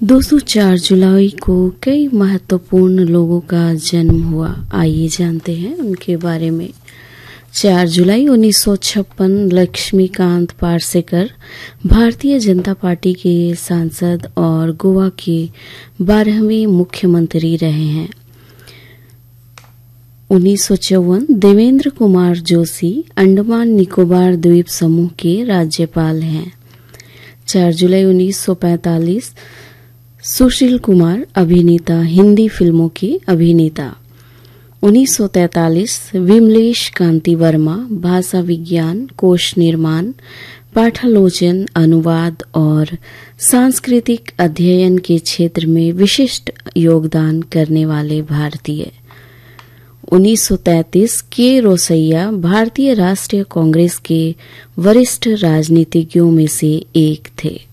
204 जुलाई को कई महत्वपूर्ण लोगों का जन्म हुआ। आइए जानते हैं उनके बारे में। 4 जुलाई 1956 लक्ष्मीकांत पार्सेकर भारतीय जनता पार्टी के सांसद और गोवा के 12वें मुख्यमंत्री रहे हैं। 1954 देवेंद्र कुमार जोशी अंडमान निकोबार द्वीप समूह के राज्यपाल हैं। 4 जुलाई 1945 सुशील कुमार अभिनेता, हिंदी फिल्मों के अभिनेता। 1943 विमलेश कांति वर्मा भाषा विज्ञान, कोश निर्माण, पाठालोचन, अनुवाद और सांस्कृतिक अध्ययन के क्षेत्र में विशिष्ट योगदान करने वाले भारतीय। 1933 के रोसैया भारतीय राष्ट्रीय कांग्रेस के वरिष्ठ राजनीतिज्ञों में से एक थे।